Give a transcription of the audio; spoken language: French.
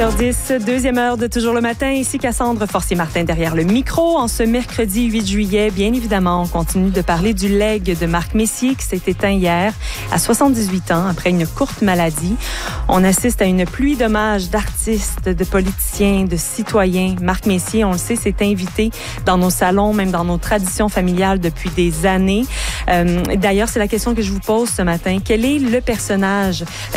10, deuxième heure de Toujours le matin. Ici Cassandre Forcier-Martin derrière le micro. En ce mercredi 8 juillet, bien évidemment, on continue de parler du legs de Marc Messier qui s'est éteint hier à 78 ans après une courte maladie. On assiste à une pluie d'hommages d'artistes, de politiciens, de citoyens. Marc Messier, on le sait, s'est invité dans nos salons, même dans nos traditions familiales depuis des années. D'ailleurs, c'est la question que je vous pose ce matin. Quel est le personnage